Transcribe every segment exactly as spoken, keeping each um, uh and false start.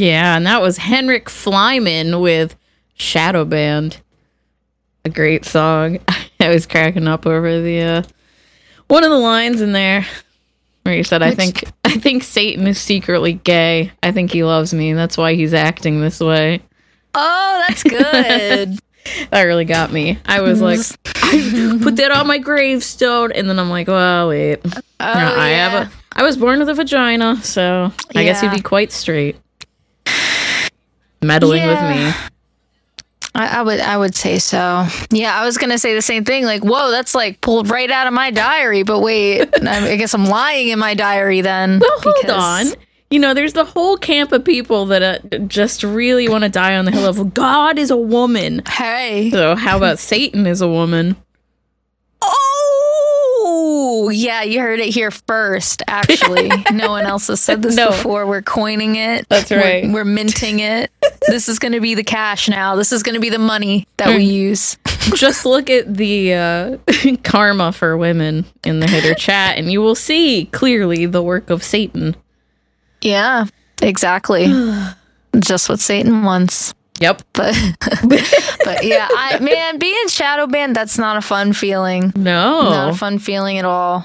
Yeah, and that was Henrik Flyman with Shadow Band. A great song. I was cracking up over the uh, one of the lines in there where he said, Which? I think I think Satan is secretly gay. I think he loves me. That's why he's acting this way. Oh, that's good. That really got me. I was like, I put that on my gravestone, and then I'm like, well, wait. Oh, no, I yeah. have a I was born with a vagina, so I yeah. guess he'd be quite straight. Meddling yeah. with me. I, I would I would say so. Yeah, I was going to say the same thing. Like, whoa, that's like pulled right out of my diary. But wait, I guess I'm lying in my diary then. Well, hold on. You know, there's the whole camp of people that uh, just really want to die on the hill of God is a woman. Hey. So how about Satan is a woman? Oh, yeah, you heard it here first, actually. No one else has said this no. before. We're coining it. That's right. We're, we're minting it. This is going to be the cash now. This is going to be the money that we use. Just look at the uh, karma for women in the Hitter chat, and you will see clearly the work of Satan. Yeah, exactly. Just what Satan wants. Yep. But but yeah, I man, being shadow banned, that's not a fun feeling. No. Not a fun feeling at all.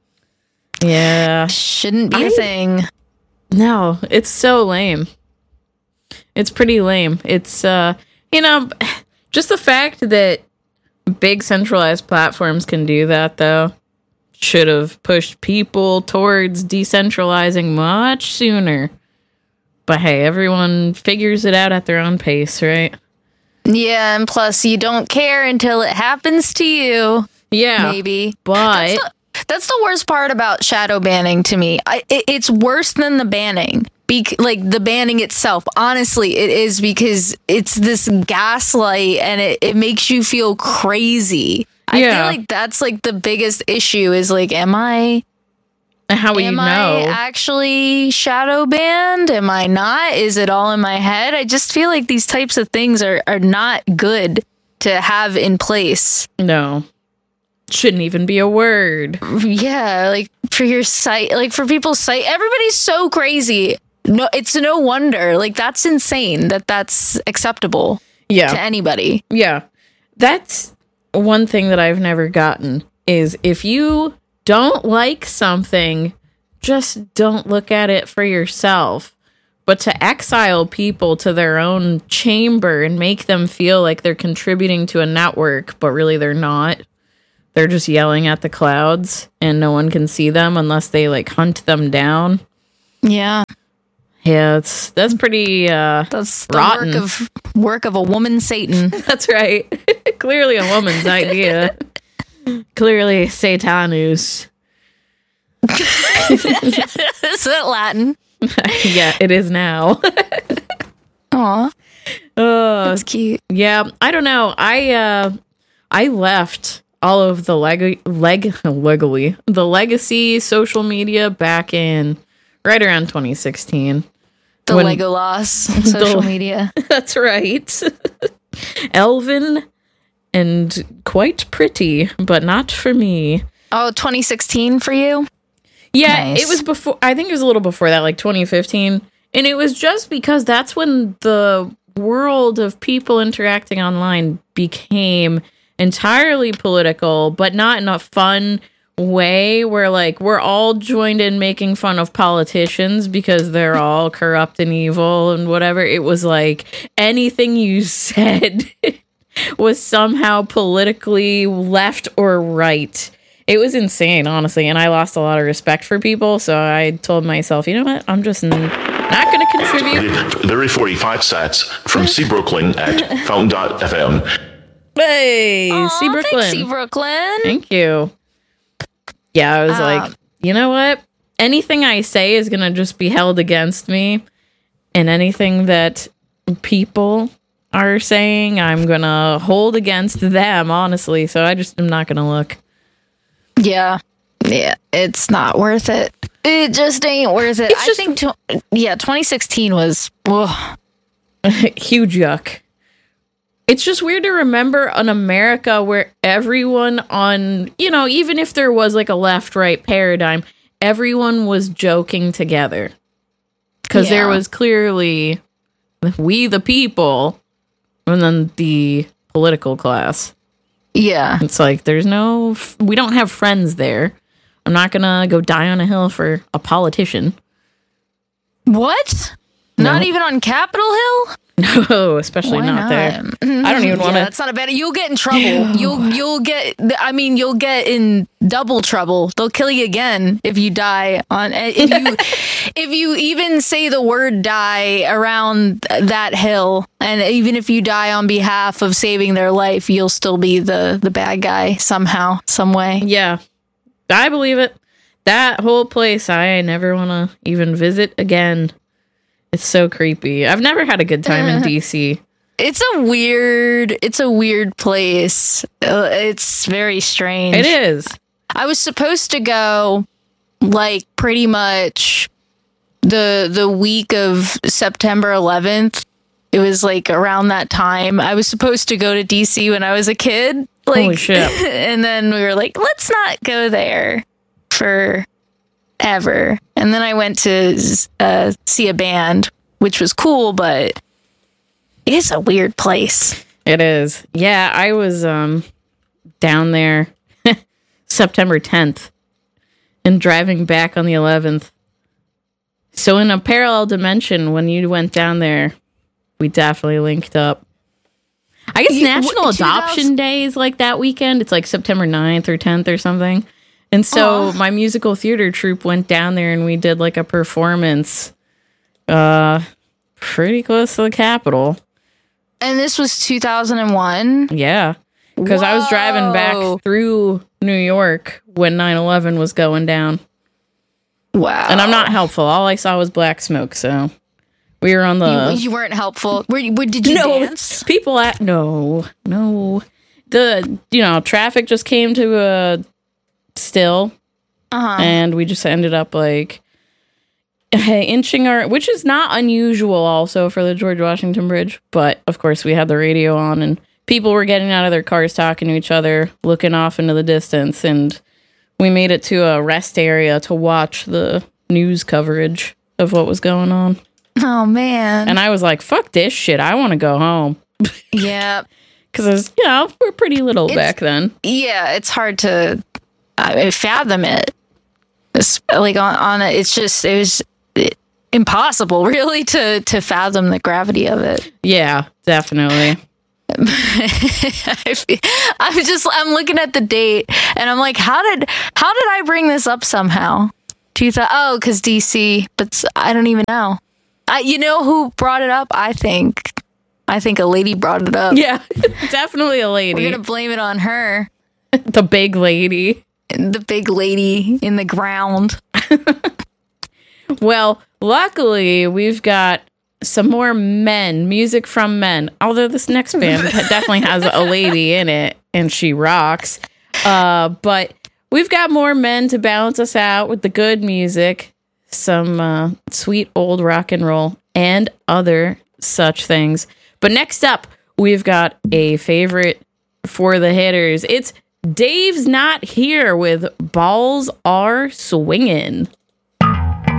Yeah. Shouldn't be I, a thing. No, it's so lame. It's pretty lame. It's uh you know, just the fact that big centralized platforms can do that though should have pushed people towards decentralizing much sooner. But hey, everyone figures it out at their own pace, right? Yeah, and plus you don't care until it happens to you. Yeah. Maybe. But that's the, that's the worst part about shadow banning to me. I, it, it's worse than the banning. Be- like the banning itself. Honestly, it is, because it's this gaslight and it, it makes you feel crazy. I yeah. feel like that's like the biggest issue is like, am I... How will Am you know? I actually shadow banned? Am I not? Is it all in my head? I just feel like these types of things are, are not good to have in place. No. Shouldn't even be a word. Yeah, like for your site, like for people's site, everybody's so crazy. No, it's no wonder. Like that's insane that that's acceptable yeah. to anybody. Yeah. That's one thing that I've never gotten is if you don't like something, just don't look at it for yourself. But to exile people to their own chamber and make them feel like they're contributing to a network, but really they're not. They're just yelling at the clouds and no one can see them unless they like hunt them down. Yeah. Yeah, it's that's pretty uh that's the rotten. work of work of a woman Satan. That's right. Clearly a woman's idea. Clearly, Satanus. Is that Latin? Yeah, it is now. Aw. Uh, That's cute. Yeah, I don't know. I uh, I left all of the leg leg legally the legacy social media back in right around twenty sixteen. The when, Legolas social the, media. That's right. Elven. And quite pretty, but not for me. Oh, twenty sixteen for you? Yeah, nice. It was before. I think it was a little before that, like twenty fifteen. And it was just because that's when the world of people interacting online became entirely political, but not in a fun way where, like, we're all joined in making fun of politicians because they're all corrupt and evil and whatever. It was like anything you said was somehow politically left or right. It was insane, honestly, and I lost a lot of respect for people, so I told myself, you know what, I'm just n- not going to contribute. Very forty-five sets from C. Brooklyn at fountain dot f m. Hey, Aww, C. Brooklyn. Thanks, C. Brooklyn. Thank you. Yeah, I was um, like, you know what? Anything I say is going to just be held against me, and anything that people are saying, I'm going to hold against them, honestly, so I just am not going to look. Yeah. Yeah, it's not worth it. It just ain't worth it. It's I just, think, to, yeah, twenty sixteen was ugh. huge yuck. It's just weird to remember an America where everyone on, you know, even if there was like a left-right paradigm, everyone was joking together. Because yeah. there was clearly we the people, and then the political class. Yeah. It's like, there's no, we don't have friends there. I'm not gonna go die on a hill for a politician. What? No. Not even on Capitol Hill? No, especially Why not, not there. I don't even want to. Yeah, that's not a bad. You'll get in trouble. You'll you'll get. I mean, you'll get in double trouble. They'll kill you again if you die on. If you if you even say the word "die" around that hill, and even if you die on behalf of saving their life, you'll still be the the bad guy somehow, some way. Yeah, I believe it. That whole place, I never want to even visit again. It's so creepy. I've never had a good time in D C. It's a weird, it's a weird place. Uh, it's very strange. It is. I was supposed to go like pretty much the the week of September eleventh. It was like around that time. I was supposed to go to D C when I was a kid. Like, holy shit. And then we were like, let's not go there for ever. And then I went to uh, see a band, which was cool, but it's a weird place. It is. Yeah, I was um down there September tenth and driving back on the eleventh. So in a parallel dimension, when you went down there, we definitely linked up. I guess You- National what, Adoption two thousand Day is like that weekend. It's like September ninth or tenth or something. And so Aw. my musical theater troupe went down there and we did like a performance uh pretty close to the Capitol. And this was two thousand one. Yeah. Because I was driving Whoa. back through New York when nine eleven was going down. Wow. And I'm not helpful. All I saw was black smoke, so we were on the... You, you weren't helpful. Were, you- were, did you no, dance? people at... No, no. The, you know, traffic just came to a still, Uh-huh. and we just ended up, like, inching our... Which is not unusual also for the George Washington Bridge, but, of course, we had the radio on, and people were getting out of their cars, talking to each other, looking off into the distance, and we made it to a rest area to watch the news coverage of what was going on. Oh, man. And I was like, fuck this shit. I want to go home. Yeah. Because, you know, we're pretty little It's- back then. Yeah, it's hard to uh, fathom it. It's, like, on, on a, it's just, it was it, impossible, really, to, to fathom the gravity of it. Yeah, definitely. I feel- I'm just, I'm looking at the date, and I'm like, how did, how did I bring this up somehow? Two thou- oh, because D C, but s- I don't even know. I, you know who brought it up? I think, I think a lady brought it up. Yeah, definitely a We're lady. gonna blame it on her, The big lady. the big lady in the ground. Well, luckily, we've got some more men, music from men. Although this next band definitely has a lady in it, and she rocks. Uh, but we've got more men to balance us out with the good music, some uh, sweet old rock and roll, and other such things. But next up, we've got a favorite for the hitters. It's Dave's Not Here with Balls Are Swingin'.